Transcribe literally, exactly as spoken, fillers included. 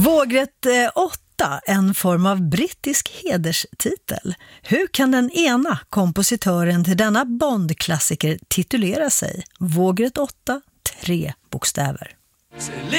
Vågrätt åtta, en form av brittisk hederstitel. Hur kan den ena kompositören till denna Bond-klassiker titulera sig? Vågrätt åtta, tre bokstäver.